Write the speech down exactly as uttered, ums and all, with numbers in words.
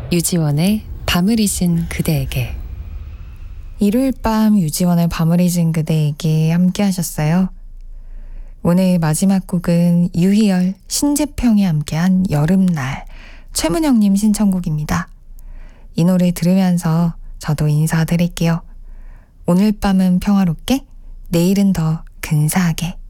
유지원의 밤을 잊은 그대에게. 일요일 밤 유지원의 밤을 잊은 그대에게 함께 하셨어요. 오늘 마지막 곡은 유희열, 신재평이 함께한 여름날, 최문영님 신청곡입니다. 이 노래 들으면서 저도 인사드릴게요. 오늘 밤은 평화롭게, 내일은 더 근사하게.